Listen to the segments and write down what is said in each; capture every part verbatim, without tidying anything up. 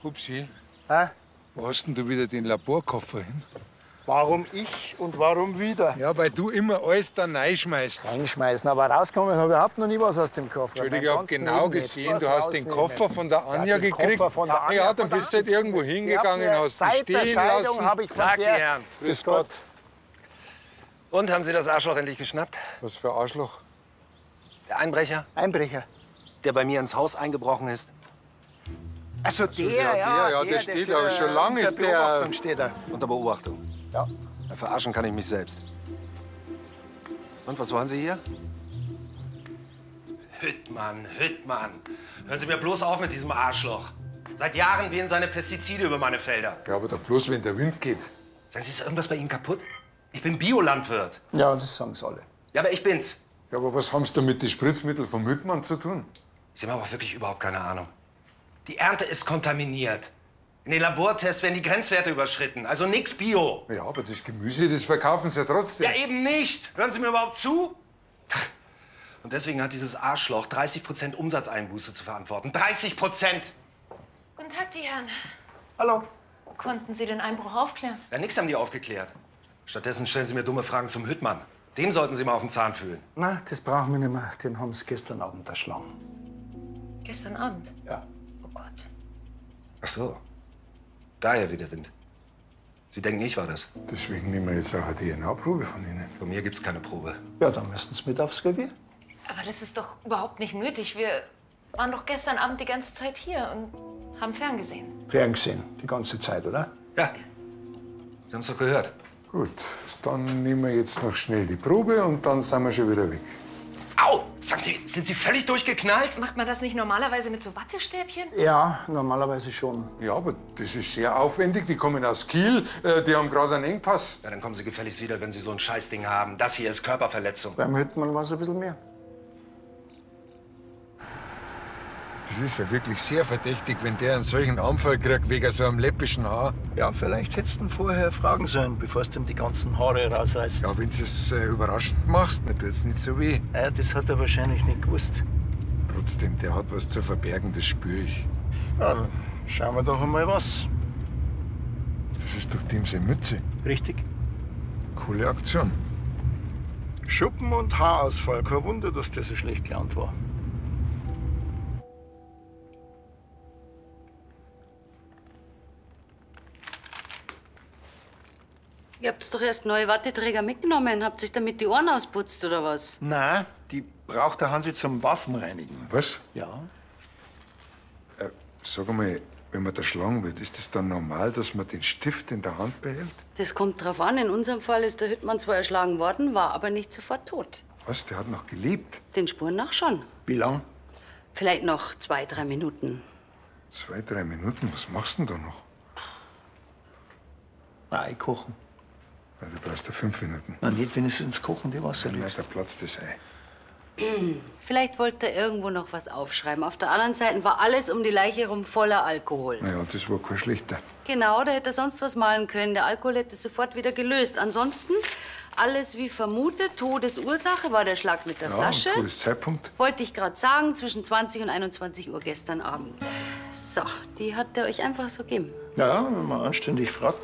Hupsi, Hä? wo hast denn du wieder den Laborkoffer hin? Warum ich und warum wieder? Ja, weil du immer alles da reinschmeißt. Reinschmeißen, aber rauskommen habe ich überhaupt noch nie was aus dem Koffer. Entschuldigung, ich Mein hab ganz genau Leben gesehen, nicht. du Was hast den rausnehmen? Koffer von der Anja Ja, den gekriegt. Koffer von der Anja, Ja, dann von bist du halt der irgendwo Anja. hingegangen, Ich hab mir hast ihn seit der stehen Scheidung lassen. habe ich von Tag, die der... Herren. Grüß Gott. Und, haben Sie das Arschloch endlich geschnappt? Was für Arschloch? Der Einbrecher, Einbrecher. der bei mir ins Haus eingebrochen ist? Also der, ja, ja, der, ja, der steht aber schon lange unter ist der- Beobachtung steht er. Unter Beobachtung. Ja. Ja, verarschen kann ich mich selbst. Und, was wollen Sie hier? Hüttmann, Hüttmann. Hören Sie mir bloß auf mit diesem Arschloch. Seit Jahren wehen seine Pestizide über meine Felder. Ja, aber da bloß, wenn der Wind geht. Sagen Sie, ist irgendwas bei Ihnen kaputt? Ich bin Biolandwirt. Ja, das sagen sie alle. Ja, aber ich bin's. Ja, aber was haben Sie da mit den Spritzmitteln vom Hüttmann zu tun? Sie haben aber wirklich überhaupt keine Ahnung. Die Ernte ist kontaminiert. In den Labortests werden die Grenzwerte überschritten. Also nix Bio. Ja, aber das Gemüse, das verkaufen Sie ja trotzdem. Ja, eben nicht. Hören Sie mir überhaupt zu? Und deswegen hat dieses Arschloch dreißig Prozent Umsatzeinbuße zu verantworten. dreißig Prozent! Guten Tag, die Herren. Hallo. Konnten Sie den Einbruch aufklären? Ja, nix haben die aufgeklärt. Stattdessen stellen Sie mir dumme Fragen zum Hüttmann. Dem sollten Sie mal auf den Zahn fühlen. Na, das brauchen wir nicht mehr. Den haben sie gestern Abend erschlagen. Gestern Abend? Ja. Oh Gott. Ach so. Daher wie der Wind. Sie denken, ich war das. Deswegen nehmen wir jetzt auch eine D N A-Probe von Ihnen. Von mir gibt's keine Probe. Ja, dann müssen sie mit aufs Revier. Aber das ist doch überhaupt nicht nötig. Wir waren doch gestern Abend die ganze Zeit hier und haben ferngesehen. Fern gesehen, die ganze Zeit, oder? Ja. Sie haben's doch gehört. Gut, dann nehmen wir jetzt noch schnell die Probe und dann sind wir schon wieder weg. Au! Sagen Sie, sind Sie völlig durchgeknallt? Macht man das nicht normalerweise mit so Wattestäbchen? Ja, normalerweise schon. Ja, aber das ist sehr aufwendig. Die kommen aus Kiel, äh, die haben gerade einen Engpass. Ja, dann kommen Sie gefälligst wieder, wenn Sie so ein Scheißding haben. Das hier ist Körperverletzung. Beim Hüttmann war es ein bisschen mehr. Das ist ja wirklich sehr verdächtig, wenn der einen solchen Anfall kriegt wegen so einem läppischen Haar. Ja, vielleicht hättest du ihn vorher fragen sollen, bevor du ihm die ganzen Haare rausreißt. Ja, wenn du es äh, überraschend machst, dann tut's nicht so weh. Ja, das hat er wahrscheinlich nicht gewusst. Trotzdem, der hat was zu verbergen, das spüre ich. Ja, dann schauen wir doch einmal was. Das ist doch dem seine Mütze. Richtig? Coole Aktion. Schuppen und Haarausfall. Kein Wunder, dass der so schlecht gelernt war. Ihr habt doch erst neue Watteträger mitgenommen. Habt sich damit die Ohren ausputzt, oder was? Nein, die braucht der Hansi zum Waffenreinigen. Was? Ja. Äh, sag mal, wenn man erschlagen wird, ist es dann normal, dass man den Stift in der Hand behält? Das kommt drauf an. In unserem Fall ist der Hüttmann zwar erschlagen worden, war aber nicht sofort tot. Was? Der hat noch gelebt? Den Spuren nach schon. Wie lang? Vielleicht noch zwei, drei Minuten. Zwei, drei Minuten? Was machst du denn da noch? Ei kochen. Ja, du brauchst ja fünf Minuten. Na, nicht, wenn es ins kochende Wasser Nein, legst. da platzt das Ei. Vielleicht wollte er irgendwo noch was aufschreiben. Auf der anderen Seite war alles um die Leiche herum voller Alkohol. Naja, das war kein schlechter. Genau, da hätte er sonst was malen können. Der Alkohol hätte sofort wieder gelöst. Ansonsten alles wie vermutet. Todesursache war der Schlag mit der Ja, Flasche. ein Todeszeitpunkt. Wollte ich gerade sagen, zwischen zwanzig und einundzwanzig Uhr gestern Abend. So, die hat er euch einfach so gegeben. Ja, wenn man anständig fragt.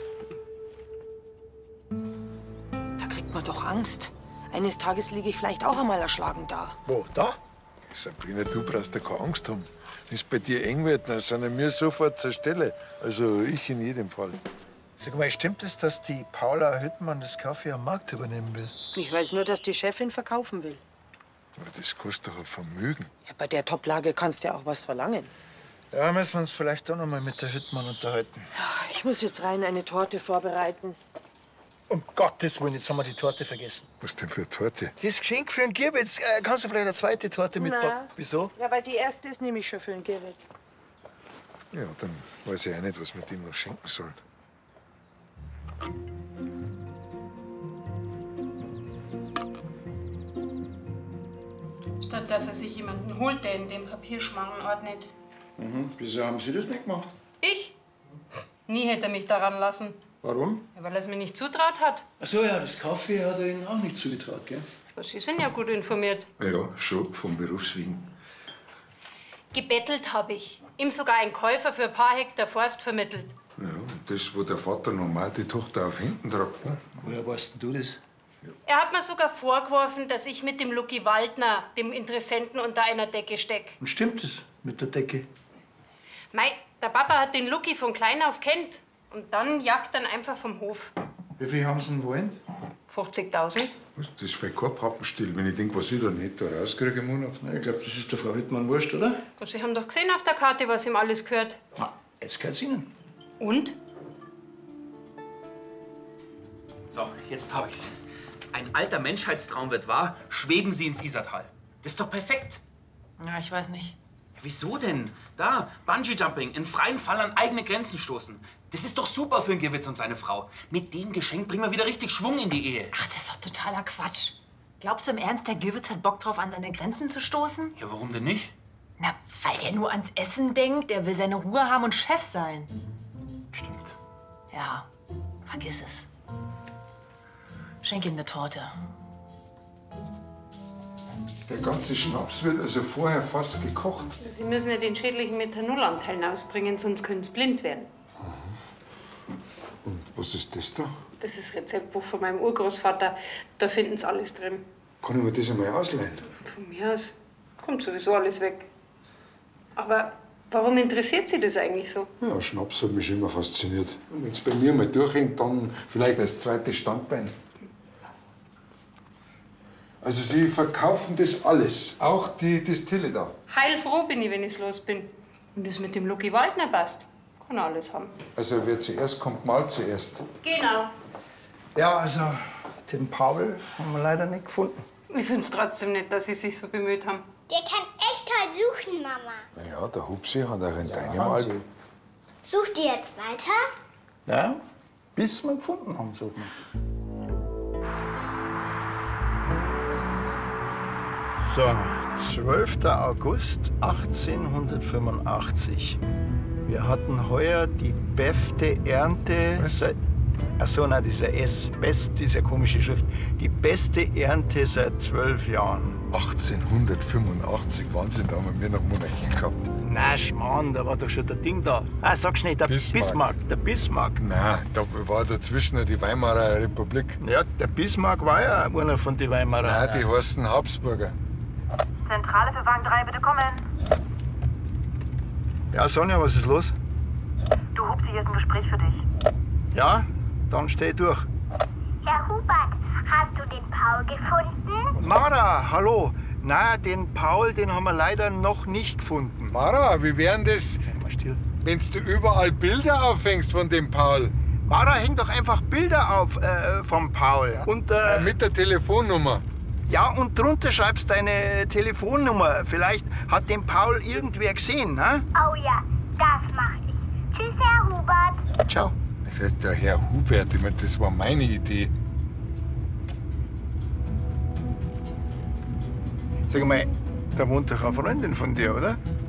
Da kriegt man doch Angst. Eines Tages liege ich vielleicht auch einmal erschlagen da. Wo, da? Sabrina, du brauchst ja keine Angst haben. Wenn es bei dir eng wird, dann sind wir sofort zur Stelle. Also ich in jedem Fall. Sag mal, stimmt es, dass die Paula Hüttmann das Kaffee am Markt übernehmen will? Ich weiß nur, dass die Chefin verkaufen will. Aber das kostet doch ein Vermögen. Ja, bei der Toplage kannst du ja auch was verlangen. Ja, müssen wir uns vielleicht doch noch mal mit der Hüttmann unterhalten. Ich muss jetzt rein eine Torte vorbereiten. Um Gottes Willen, jetzt haben wir die Torte vergessen. Was denn für eine Torte? Das Geschenk für einen Gierwitz. Äh, kannst du vielleicht eine zweite Torte mitbacken? Na. Wieso? Ja, weil die erste ist nämlich schon für einen Gewitz. Ja, dann weiß ich auch nicht, was wir dem noch schenken sollen. Statt dass er sich jemanden holt, der in dem Papierschmarrn ordnet. Mhm. Wieso haben Sie das nicht gemacht? Ich? Nie hätte er mich daran lassen. Warum? Ja, weil er es mir nicht zutraut hat. Ach so, ja, das Kaffee hat er Ihnen auch nicht zugetraut, gell? Aber Sie sind ja gut informiert. Ja, ja, schon vom Berufswegen. Gebettelt habe ich. Ihm sogar ein Käufer für ein paar Hektar Forst vermittelt. Ja, das, wo der Vater normal die Tochter auf hinten tragt. Ne? Woher weißt denn du das? Er hat mir sogar vorgeworfen, dass ich mit dem Lucky Waldner, dem Interessenten, unter einer Decke steck. Und stimmt es mit der Decke? Mei, der Papa hat den Lucky von klein auf kennt. Und dann jagt er ihn einfach vom Hof. Wie viel haben sie denn wollen? fünfzigtausend. Das ist für kein Pappenstiel, wenn ich denke, was ich da netto rauskriege im Monat. Na, ich glaube, das ist der Frau Hüttmann wurscht, oder? Und Sie haben doch gesehen auf der Karte, was ihm alles gehört. Na, jetzt gehört's Ihnen. Und? So, jetzt hab ich's. Ein alter Menschheitstraum wird wahr, schweben Sie ins Isartal. Das ist doch perfekt. Ja, ich weiß nicht. Ja, wieso denn? Da, Bungee-Jumping, in freiem Fall an eigene Grenzen stoßen. Das ist doch super für den Gewitz und seine Frau. Mit dem Geschenk bringen wir wieder richtig Schwung in die Ehe. Ach, das ist doch totaler Quatsch. Glaubst du im Ernst, der Gewitz hat Bock drauf, an seine Grenzen zu stoßen? Ja, warum denn nicht? Na, weil er nur ans Essen denkt. Der will seine Ruhe haben und Chef sein. Stimmt. Ja, vergiss es. Schenk ihm eine Torte. Der ganze Schnaps wird also vorher fast gekocht. Sie müssen ja den schädlichen Methanolanteil ausbringen, sonst können Sie blind werden. Und was ist das da? Das ist das Rezeptbuch von meinem Urgroßvater. Da finden Sie alles drin. Kann ich mir das einmal ausleihen? Von mir aus kommt sowieso alles weg. Aber warum interessiert Sie das eigentlich so? Ja, Schnaps hat mich schon immer fasziniert. Und wenn es bei mir mal durchhängt, dann vielleicht als zweites Standbein. Also Sie verkaufen das alles, auch die Distille da? Heilfroh bin ich, wenn ich los bin. Und das mit dem Lucky Waldner passt. Kann er alles haben. Also wer zuerst kommt, mal zuerst. Genau. Ja, also, den Paul haben wir leider nicht gefunden. Ich finde es trotzdem nicht, dass Sie sich so bemüht haben. Der kann echt toll suchen, Mama. Na ja, der Hupsi hat auch in Ja, deinem haben Alter. sie. Sucht ihr jetzt weiter? Ja, bis wir gefunden haben, suchen wir. So, zwölfter August achtzehnhundertfünfundachtzig. Wir hatten heuer die beste Ernte. Seit, ach so, nein, dieser S. Best, diese komische Schrift. Die beste Ernte seit zwölf Jahren. achtzehnhundertfünfundachtzig, Wahnsinn, da haben wir noch Monarchie gehabt. Na, Schmarrn, da war doch schon der Ding da. Ah, sag schnell, der Bismarck. Bismarck. Der Bismarck. Nein, da war dazwischen noch die Weimarer Republik. Ja, der Bismarck war ja einer von den Weimarer. Nein, die heißen Habsburger. Zentrale für Wagen drei, bitte kommen. Ja, Sonja, was ist los? Du, Hupsi, hier ist ein Gespräch für dich. Ja, dann steh durch. Herr Hubert, hast du den Paul gefunden? Mara, hallo. Na, den Paul, den haben wir leider noch nicht gefunden. Mara, wie wären das, Sei mal still. wenn du überall Bilder aufhängst von dem Paul? Mara, häng doch einfach Bilder auf äh, vom Paul. Und, äh, Mit der Telefonnummer. ja, und drunter schreibst deine Telefonnummer. Vielleicht hat den Paul irgendwer gesehen, ne? Oh ja, das mach ich. Tschüss, Herr Hubert. Ciao. Das heißt, der Herr Hubert, ich meine, das war meine Idee. Sag mal, da wohnt doch eine Freundin von dir, oder?